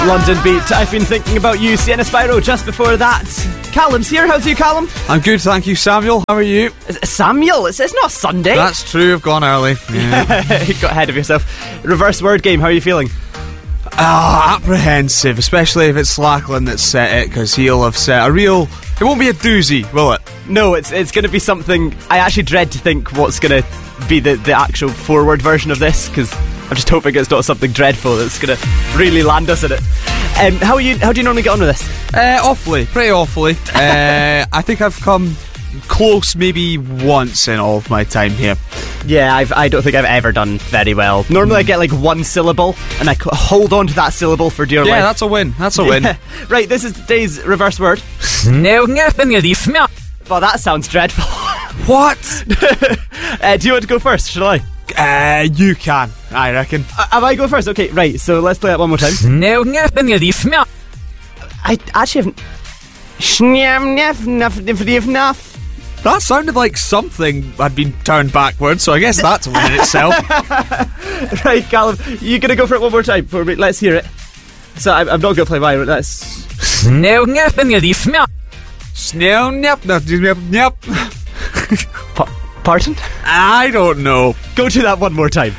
London Beat, I've been thinking about you. Sienna Spyro just before that. Callum's here. How's you, Callum? I'm good, thank you, Samuel. How are you? Samuel? It's not Sunday. That's true, I've gone early. Yeah. You got ahead of yourself. Reverse word game, how are you feeling? Apprehensive, especially if it's Slackland that's set it, because he'll have set a real... It won't be a doozy, will it? No, it's going to be something... I actually dread to think what's going to be the actual forward version of this, because I'm just hoping it's not something dreadful that's going to really land us in it. How do you normally get on with this? Pretty awfully. I think I've come close maybe once in all of my time here. Yeah, I don't think I've ever done very well. Normally I get like one syllable and I hold on to that syllable for dear life. Yeah, that's a win. Right, this is today's reverse word. Well, that sounds dreadful. What? Do you want to go first? Shall I? You can, I reckon. Am I going first? Okay, right, so let's play that one more time. I actually haven't... That sounded like something had been turned backwards, so I guess that's a win in itself. Right, Callum, you gonna go for it one more time for me? Let's hear it. So I'm not gonna play mine, but let's... Pardon? I don't know. Go to that one more time.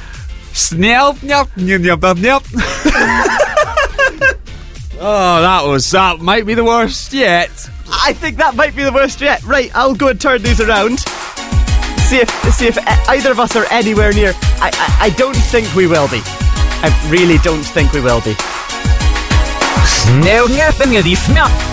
Oh, that might be the worst yet. I think that might be the worst yet. Right, I'll go and turn these around. See if either of us are anywhere near. I don't think we will be. I really don't think we will be.